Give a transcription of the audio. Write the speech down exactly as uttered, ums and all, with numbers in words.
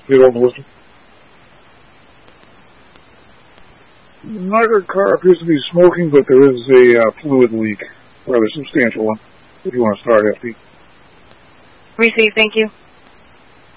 Zero wisdom. Neither car appears to be smoking, but there is a uh, fluid leak, rather substantial one. If you want to start, F D. Receive, thank you.